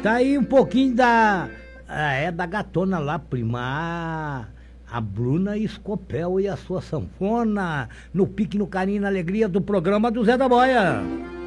Tá aí um pouquinho da gatona lá, prima. A Bruna Escopel e a sua sanfona, no pique, no carinho, na alegria do programa do Zé da Boia.